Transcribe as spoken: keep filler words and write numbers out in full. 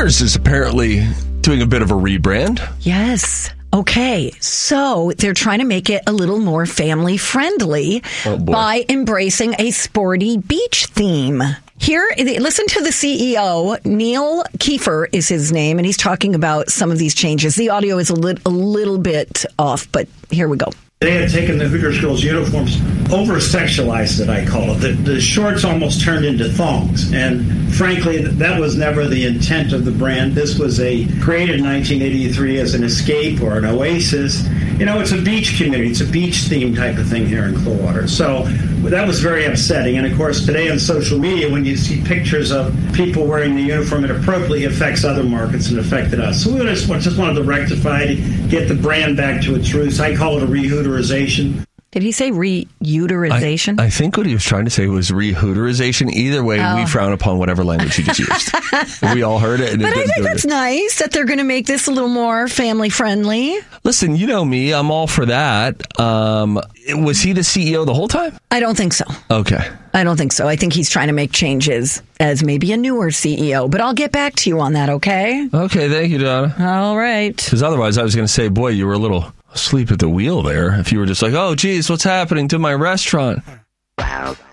Hooters is apparently doing a bit of a rebrand. Yes. Okay, so they're trying to make it a little more family-friendly oh by embracing a sporty beach theme. Here, listen to the C E O, Neil Kiefer is his name, and he's talking about some of these changes. The audio is a, li- a little bit off, but here we go. They had taken the Hooters girls' uniforms, over-sexualized it, I call it. The, the shorts almost turned into thongs. And frankly, that was never the intent of the brand. This was a created in nineteen eighty-three as an escape or an oasis. You know, it's a beach community. It's a beach theme type of thing here in Clearwater. So that was very upsetting. And, of course, today on social media, when you see pictures of people wearing the uniform, it appropriately affects other markets and affected us. So we just, just wanted to rectify to get the brand back to its roots. I call it a re-Hooterization. Did he say re-Hooterization? I, I think what he was trying to say was re-Hooterization. Either way, oh. we frown upon whatever language he just used. We all heard it. And but it I think that's it. nice that they're going to make this a little more family-friendly. Listen, you know me. I'm all for that. Um, was he the C E O the whole time? I don't think so. Okay. I don't think so. I think he's trying to make changes as maybe a newer C E O. But I'll get back to you on that, okay? Okay, thank you, Donna. All right. Because otherwise I was going to say, boy, you were a little asleep at the wheel there. If you were just like, oh, geez, what's happening to my restaurant? Wow.